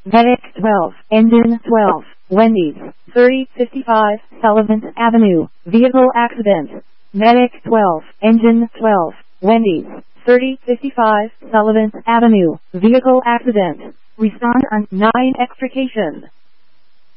Medic 12, Engine 12, Wendy's, 3055 Sullivan Avenue, vehicle accident. Medic 12, Engine 12, Wendy's, 3055 Sullivan Avenue, vehicle accident. Respond on 9 extrication.